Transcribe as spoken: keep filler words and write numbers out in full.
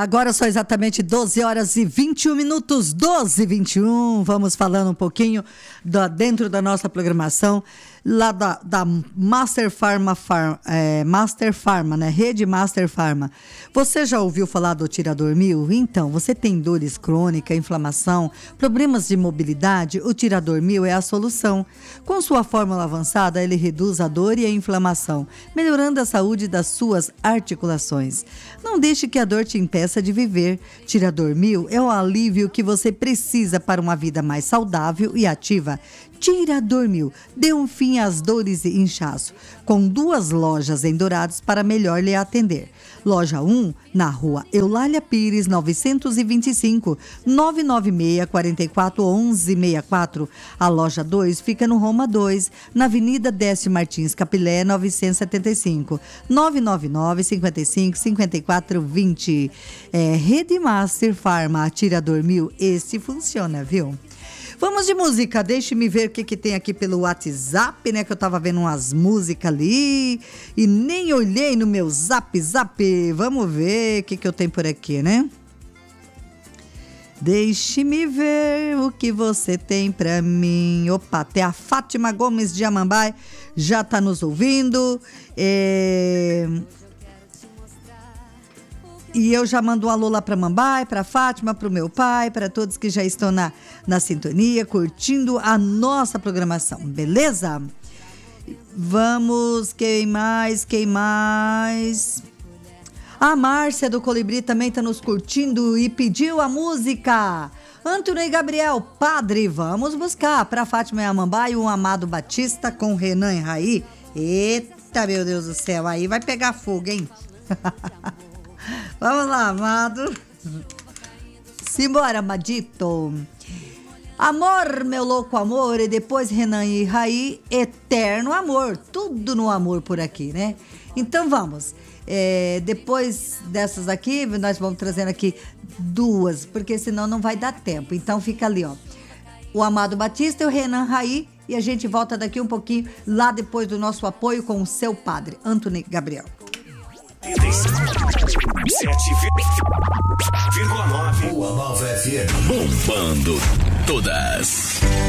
Agora são exatamente doze horas e vinte e um minutos, doze e vinte e um. Vamos falando um pouquinho da, dentro da nossa programação, lá da, da Master Pharma, Farm, é, Master Pharma, né? Rede Master Pharma. Você já ouviu falar do Tiradormil? Então, você tem dores crônicas, inflamação, problemas de mobilidade? O Tiradormil é a solução. Com sua fórmula avançada, ele reduz a dor e a inflamação, melhorando a saúde das suas articulações. Não deixe que a dor te impeça de viver. Tiradormil é o alívio que você precisa para uma vida mais saudável e ativa. Tiradormil, dê um fim às dores e inchaço, com duas lojas em Dourados para melhor lhe atender. Loja um, na rua Eulália Pires, novecentos e vinte e cinco, nove nove seis, quatro quatro, um um seis quatro. A loja dois fica no Roma dois, na Avenida Décio Martins Capilé, novecentos e setenta e cinco, nove nove nove, cinco cinco, cinco quatro dois zero. É, Rede Master Pharma, Tiradormil, esse funciona, viu? Vamos de música, deixe-me ver o que, que tem aqui pelo WhatsApp, né? Que eu tava vendo umas músicas ali e nem olhei no meu zap, zap. Vamos ver o que, que eu tenho por aqui, né? Deixe-me ver o que você tem pra mim. Opa, até a Fátima Gomes de Amambai já tá nos ouvindo. É... E eu já mando um alô lá para Mambai, para Fátima, para o meu pai, para todos que já estão na, na sintonia, curtindo a nossa programação, beleza? Vamos, quem mais, quem mais? A Márcia do Colibri também está nos curtindo e pediu a música. Antônio e Gabriel, Padre, vamos buscar para Fátima e Amambai o Amado Batista com Renan e Raí. Eita, meu Deus do céu, aí vai pegar fogo, hein? Vamos lá, amado. Simbora, Amadito. Amor, meu louco amor. E depois Renan e Raí, eterno amor. Tudo no amor por aqui, né? Então vamos. É, depois dessas aqui, nós vamos trazendo aqui duas, porque senão não vai dar tempo. Então fica ali, ó. O Amado Batista e o Renan Raí. E a gente volta daqui um pouquinho, lá depois do nosso apoio com o seu padre, Antônio Gabriel. sete vírgula nove Boa Nova F M. Bombando todas.